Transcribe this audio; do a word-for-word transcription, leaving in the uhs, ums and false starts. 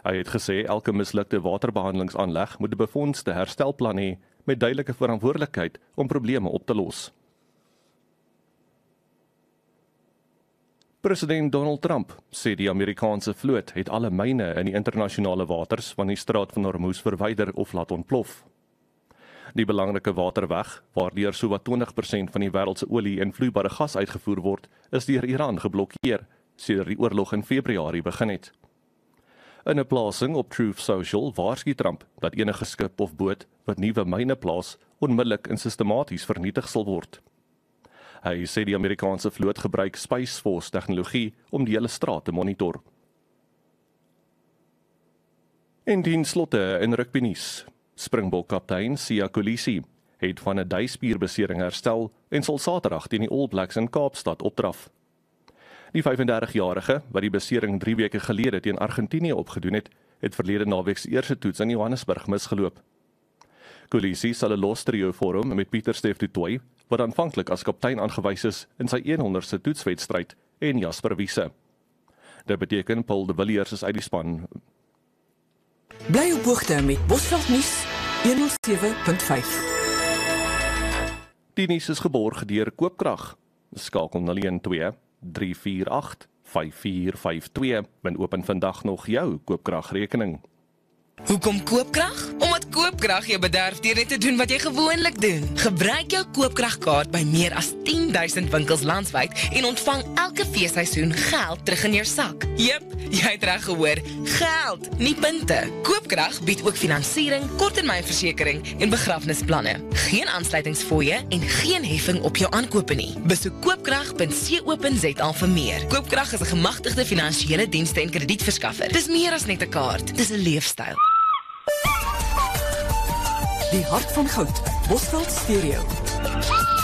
Hy het gesê elke mislukte waterbehandelingsaanleg moet 'n befondste herstelplan hê met duidelike verantwoordelikheid om probleme op te los. President Donald Trump sê die Amerikaanse vloot het alle myne in die internasionale waters van die Straat van Hormuz verwyder of laat ontplof. Die belangrike waterweg, waardeur sowat twintig persent van die wêreld se olie en vloeibare gas uitgevoer word, is deur Iran geblokkeer sedert die oorlog in Februarie begin het. In 'n plasing op Truth Social waarsku Trump dat enige skip of boot wat nuwe myne plaas, onmiddellik en sistematies vernietig sal word. Hy sê die Amerikaanse vloot gebruik Space Force tegnologie om die hele straat te monitor. En ten slotte in rugbynuus. Springbok-kaptein Siya Kolisi het van 'n duispierbesering herstel en sal Saterdag teen die All Blacks in Kaapstad opdraf. Die vyf-en-dertig-jarige, wat die besering drie weke gelede teen Argentinië opgedoen het, het verlede naweek se eerste toets in Johannesburg misgeloop. Kolisi sal 'n los trio vorm met Pieter Stef du Toit, wat aanvanklik as kaptein aangewys is in sy honderdste toetswedstryd, en Jasper Wiese. Dit beteken Paul de Villiers is uit die span. Bly op hoogte met Bosveld nuus honderd sewe punt vyf. Die nuus is geborg deur Koopkrag. Skakel null een twee drie vier agt vyf vier vyf twee en open vandag nog jou Koopkragrekening. Hoekom Koopkrag? Omdat Koopkrag jou bederf deur net te doen wat jy gewoonlik doen. Gebruik jou Koopkragkaart by meer as tien duisend winkels landwyd en ontvang elke feesseisoen geld terug in jou sak. Jep, jy het reg gehoor, geld, nie punte. Koopkrag bied ook finansiering, korttermynversekering en begrafnisplanne. Geen aansluitingsfooie en geen heffing op jou aankope nie. Besoek koopkrag punt co punt za vir meer. Koopkrag is 'n gemagtigde finansiële dienste en kredietverskaffer. Dis meer as net 'n kaart, dis 'n leefstyl. Die hart van goud, Bosveld Stereo.